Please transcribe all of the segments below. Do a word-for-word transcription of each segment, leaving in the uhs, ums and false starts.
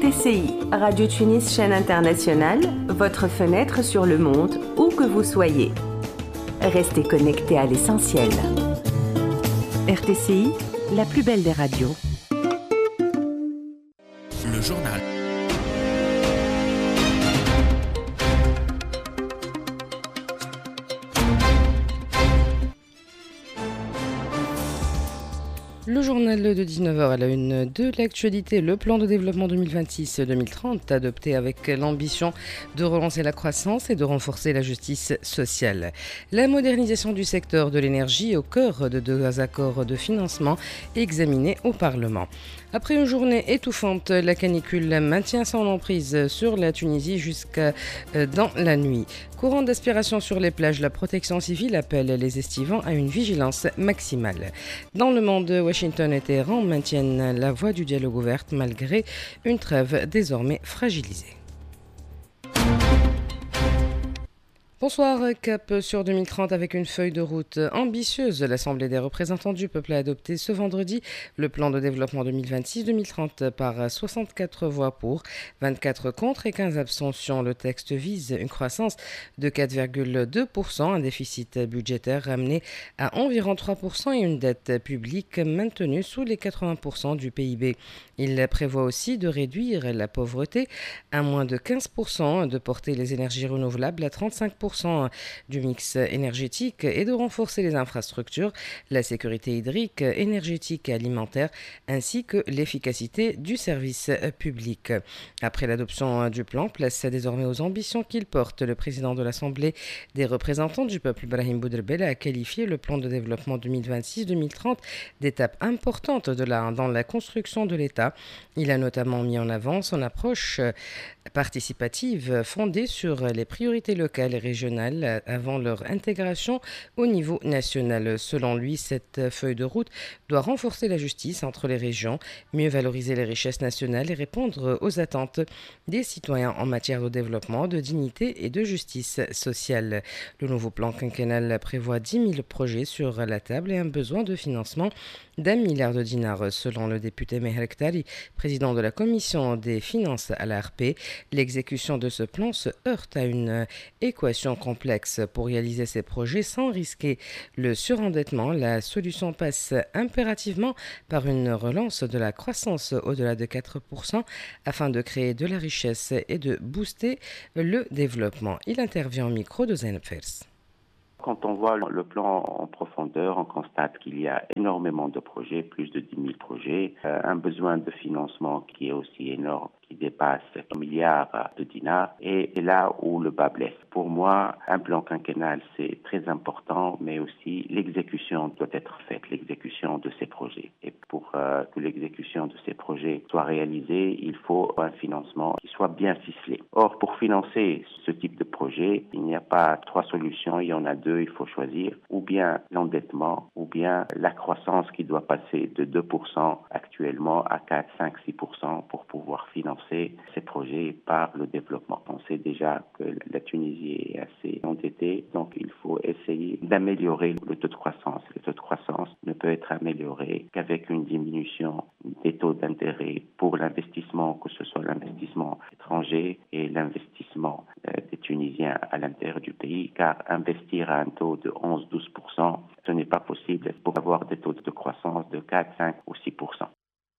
T C I, Radio Tunis chaîne internationale, votre fenêtre sur le monde, où que vous soyez. Restez connectés à l'essentiel. R T C I, la plus belle des radios. Le journal. Le journal de dix-neuf heures à la une de l'actualité, le plan de développement deux mille vingt-six deux mille trente adopté avec l'ambition de relancer la croissance et de renforcer la justice sociale. La modernisation du secteur de l'énergie au cœur de deux accords de financement examinés au Parlement. Après une journée étouffante, la canicule maintient son emprise sur la Tunisie jusqu'à dans la nuit. Courant d'aspiration sur les plages, la protection civile appelle les estivants à une vigilance maximale. Dans le monde, Washington et Téhéran maintiennent la voie du dialogue ouverte malgré une trêve désormais fragilisée. Bonsoir, cap sur deux mille trente avec une feuille de route ambitieuse. L'Assemblée des représentants du peuple a adopté ce vendredi le plan de développement deux mille vingt-six deux mille trente par soixante-quatre voix pour, vingt-quatre contre et quinze abstentions. Le texte vise une croissance de quatre virgule deux pour cent, un déficit budgétaire ramené à environ trois pour cent et une dette publique maintenue sous les quatre-vingts pour cent du P I B. Il prévoit aussi de réduire la pauvreté à moins de quinze pour cent, de porter les énergies renouvelables à trente-cinq pour cent du mix énergétique et de renforcer les infrastructures, la sécurité hydrique, énergétique et alimentaire, ainsi que l'efficacité du service public. Après l'adoption du plan, place désormais aux ambitions qu'il porte. Le président de l'Assemblée des représentants du peuple, Brahim Bouderbella, a qualifié le plan de développement deux mille vingt-six deux mille trente d'étape importante de la, dans la construction de l'État. Il a notamment mis en avant son approche participative fondée sur les priorités locales et régionales avant leur intégration au niveau national. Selon lui, cette feuille de route doit renforcer la justice entre les régions, mieux valoriser les richesses nationales et répondre aux attentes des citoyens en matière de développement, de dignité et de justice sociale. Le nouveau plan quinquennal prévoit dix mille projets sur la table et un besoin de financement d'un milliard de dinars. Selon le député Meher Ektari, président de la commission des finances à l'A R P, l'exécution de ce plan se heurte à une équation complexe. Pour réaliser ces projets sans risquer le surendettement, la solution passe impérativement par une relance de la croissance au-delà de quatre pour cent afin de créer de la richesse et de booster le développement. Il intervient au micro de Zainab Fers. Quand on voit le plan en profondeur, on constate qu'il y a énormément de projets, plus de dix mille projets, euh, un besoin de financement qui est aussi énorme, qui dépasse un milliard de dinars, et c'est là où le bas blesse. Pour moi, un plan quinquennal, c'est très important, mais aussi l'exécution doit être faite, l'exécution de ces projets. Et pour euh, que l'exécution de ces projets soit réalisée, il faut un financement qui soit bien ficelé. Or, pour financer ce type de projet, il n'y a pas trois solutions, il y en a deux, il faut choisir, ou bien l'endettement, ou bien la croissance qui doit passer de deux pour cent actuellement à quatre, cinq, six pour cent pour pouvoir financer ces projets par le développement. On sait déjà que la Tunisie est assez endettée, donc il faut essayer d'améliorer le taux de croissance. Le taux de croissance ne peut être amélioré qu'avec une diminution des taux d'intérêt pour l'investissement, que ce soit l'investissement étranger et l'investissement des Tunisiens à l'intérieur du pays, car investir à un taux de onze à douze pour cent, ce n'est pas possible pour avoir des taux de croissance de quatre, cinq ou six pour cent.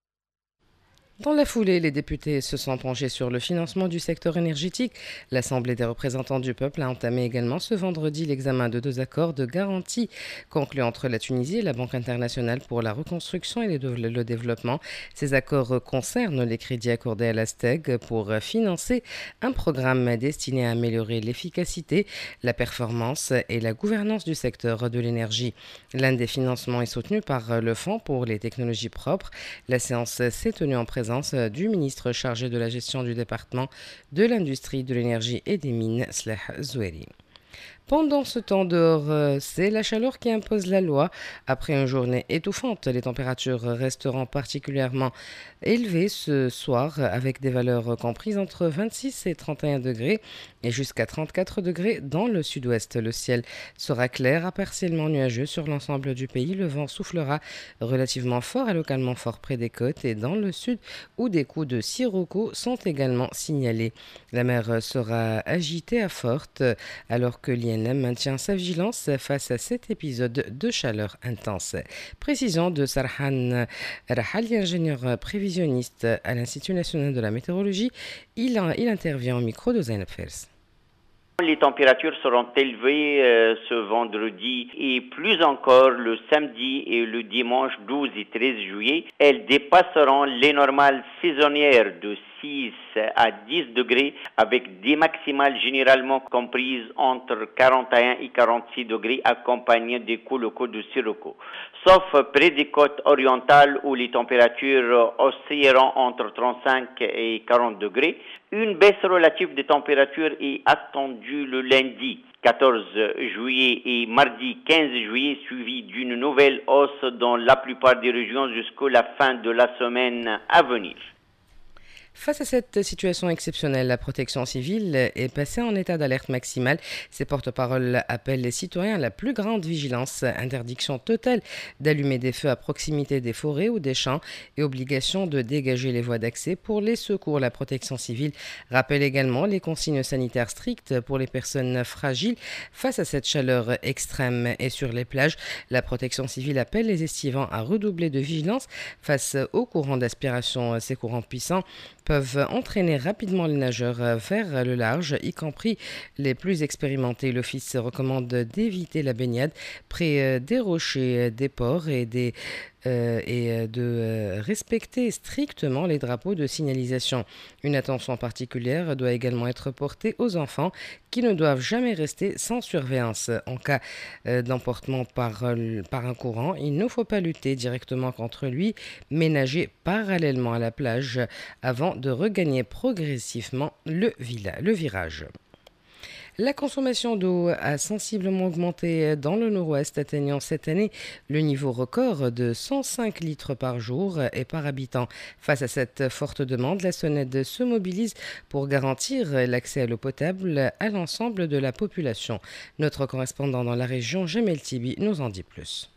Dans la foulée, les députés se sont penchés sur le financement du secteur énergétique. L'Assemblée des représentants du peuple a entamé également ce vendredi l'examen de deux accords de garantie conclus entre la Tunisie et la Banque internationale pour la reconstruction et le développement. Ces accords concernent les crédits accordés à la S T E G pour financer un programme destiné à améliorer l'efficacité, la performance et la gouvernance du secteur de l'énergie. L'un des financements est soutenu par le Fonds pour les technologies propres. La séance s'est tenue en présence du ministre chargé de la gestion du département de l'industrie, de l'énergie et des mines, Sleh Zoueri. Pendant ce temps dehors, euh, c'est la chaleur qui impose la loi. Après une journée étouffante, les températures resteront particulièrement élevées ce soir avec des valeurs comprises entre vingt-six et trente et un degrés et jusqu'à trente-quatre degrés dans le sud-ouest. Le ciel sera clair à partiellement nuageux sur l'ensemble du pays. Le vent soufflera relativement fort et localement fort près des côtes et dans le sud où des coups de sirocco sont également signalés. La mer sera agitée à forte alors que l'I N M maintient sa vigilance face à cet épisode de chaleur intense. Précision de Sarhan Rahali, ingénieur prévisionniste à l'Institut national de la météorologie. Il, a, il intervient au micro de Zainab Fers. Les températures seront élevées euh, ce vendredi et plus encore le samedi et le dimanche douze et treize juillet. Elles dépasseront les normales saisonnières de six à dix degrés avec des maximales généralement comprises entre quarante et un et quarante-six degrés accompagnées des coups locaux de sirocco. Sauf près des côtes orientales où les températures oscilleront entre trente-cinq et quarante degrés. Une baisse relative des températures est attendue le lundi quatorze juillet et mardi quinze juillet, suivi d'une nouvelle hausse dans la plupart des régions jusqu'à la fin de la semaine à venir. Face à cette situation exceptionnelle, la protection civile est passée en état d'alerte maximale. Ses porte-paroles appellent les citoyens à la plus grande vigilance, interdiction totale d'allumer des feux à proximité des forêts ou des champs et obligation de dégager les voies d'accès pour les secours. La protection civile rappelle également les consignes sanitaires strictes pour les personnes fragiles face à cette chaleur extrême. Et sur les plages, la protection civile appelle les estivants à redoubler de vigilance face aux courants d'aspiration. Ces courants puissants peuvent entraîner rapidement les nageurs vers le large, y compris les plus expérimentés. L'Office recommande d'éviter la baignade près des rochers, des ports et des Euh, et de euh, respecter strictement les drapeaux de signalisation. Une attention particulière doit également être portée aux enfants qui ne doivent jamais rester sans surveillance. En cas euh, d'emportement par, euh, par un courant, il ne faut pas lutter directement contre lui, mais nager parallèlement à la plage avant de regagner progressivement le, villa, le virage. La consommation d'eau a sensiblement augmenté dans le nord-ouest, atteignant cette année le niveau record de cent cinq litres par jour et par habitant. Face à cette forte demande, la SONED se mobilise pour garantir l'accès à l'eau potable à l'ensemble de la population. Notre correspondant dans la région, Jamel Tibi, nous en dit plus.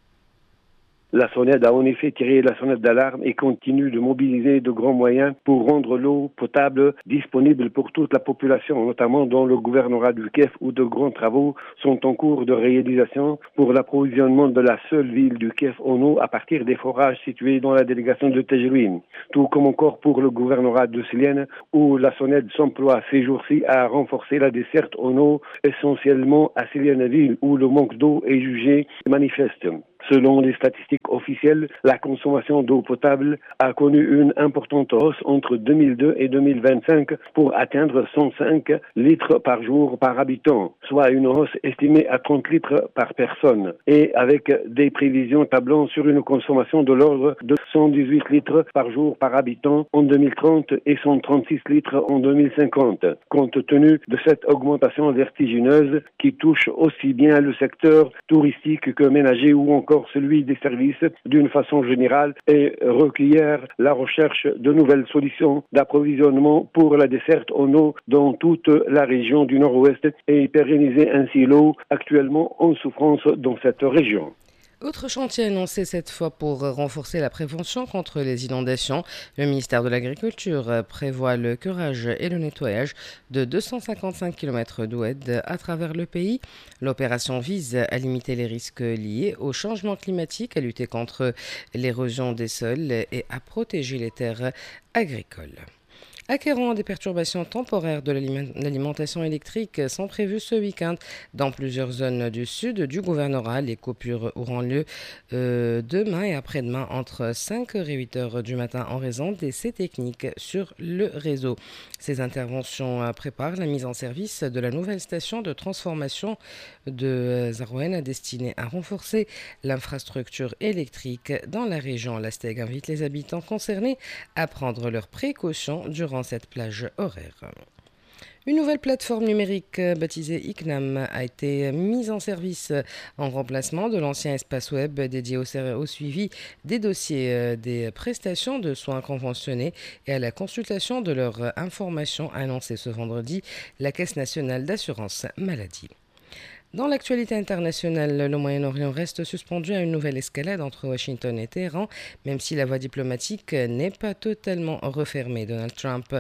La SONED a en effet tiré la sonnette d'alarme et continue de mobiliser de grands moyens pour rendre l'eau potable disponible pour toute la population, notamment dans le gouvernorat du Kef où de grands travaux sont en cours de réalisation pour l'approvisionnement de la seule ville du Kef en eau à partir des forages situés dans la délégation de Tejelouine. Tout comme encore pour le gouvernorat de Silienne où la SONED s'emploie ces jours-ci à renforcer la desserte en eau essentiellement à Silienne-Ville où le manque d'eau est jugé manifeste. Selon les statistiques officielles, la consommation d'eau potable a connu une importante hausse entre deux mille deux et deux mille vingt-cinq pour atteindre cent cinq litres par jour par habitant, soit une hausse estimée à trente litres par personne, et avec des prévisions tablant sur une consommation de l'ordre de cent dix-huit litres par jour par habitant en deux mille trente et cent trente-six litres en deux mille cinquante, compte tenu de cette augmentation vertigineuse qui touche aussi bien le secteur touristique que ménager ou encore celui des services d'une façon générale et requiert la recherche de nouvelles solutions d'approvisionnement pour la desserte en eau dans toute la région du Nord-Ouest et pérenniser ainsi l'eau actuellement en souffrance dans cette région. Autre chantier annoncé cette fois pour renforcer la prévention contre les inondations. Le ministère de l'Agriculture prévoit le curage et le nettoyage de deux cent cinquante-cinq kilomètres d'oued à travers le pays. L'opération vise à limiter les risques liés au changement climatique, à lutter contre l'érosion des sols et à protéger les terres agricoles. Acquérant des perturbations temporaires de l'alimentation électrique sont prévues ce week-end dans plusieurs zones du sud du gouvernorat. Les coupures auront lieu euh, demain et après-demain entre cinq heures et huit heures du matin en raison d'essais techniques sur le réseau. Ces interventions euh, préparent la mise en service de la nouvelle station de transformation de Zarouenne destinée à renforcer l'infrastructure électrique dans la région. La STEG invite les habitants concernés à prendre leurs précautions durant cette plage horaire. Une nouvelle plateforme numérique baptisée I C N A M a été mise en service en remplacement de l'ancien espace web dédié au, au suivi des dossiers des prestations de soins conventionnés et à la consultation de leurs informations, a annoncé ce vendredi la Caisse nationale d'assurance maladie. Dans l'actualité internationale, le Moyen-Orient reste suspendu à une nouvelle escalade entre Washington et Téhéran, même si la voie diplomatique n'est pas totalement refermée. Donald Trump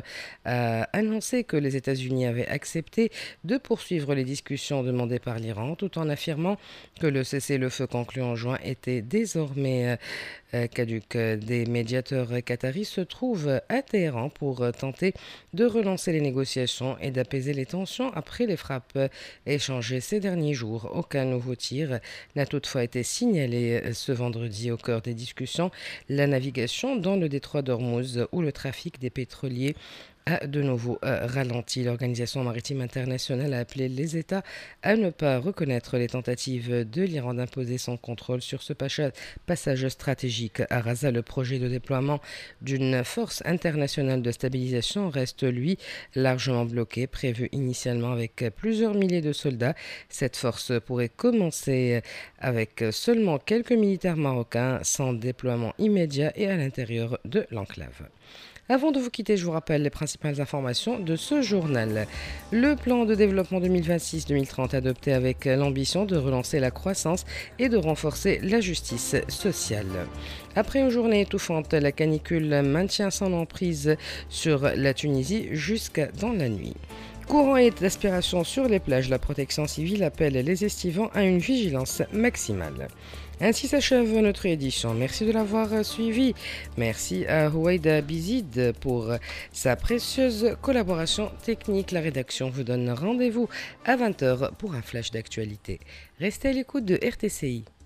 a annoncé que les États-Unis avaient accepté de poursuivre les discussions demandées par l'Iran, tout en affirmant que le cessez-le-feu conclu en juin était désormais caduc. Des médiateurs qataris se trouvent à Téhéran pour tenter de relancer les négociations et d'apaiser les tensions après les frappes échangées ces derniers jours. Aucun nouveau tir n'a toutefois été signalé ce vendredi au cœur des discussions. La navigation dans le détroit d'Ormuz, où le trafic des pétroliers a de nouveau euh, ralenti. L'Organisation maritime internationale a appelé les États à ne pas reconnaître les tentatives de l'Iran d'imposer son contrôle sur ce passage stratégique à Raza. Le projet de déploiement d'une force internationale de stabilisation reste, lui, largement bloqué, prévu initialement avec plusieurs milliers de soldats. Cette force pourrait commencer avec seulement quelques militaires marocains, sans déploiement immédiat et à l'intérieur de l'enclave. Avant de vous quitter, je vous rappelle les principales informations de ce journal. Le plan de développement deux mille vingt-six deux mille trente adopté avec l'ambition de relancer la croissance et de renforcer la justice sociale. Après une journée étouffante, la canicule maintient son emprise sur la Tunisie jusqu'à dans la nuit. Courant et d'aspiration sur les plages, la protection civile appelle les estivants à une vigilance maximale. Ainsi s'achève notre édition. Merci de l'avoir suivi. Merci à Houaïda Bizid pour sa précieuse collaboration technique. La rédaction vous donne rendez-vous à vingt heures pour un flash d'actualité. Restez à l'écoute de R T C I.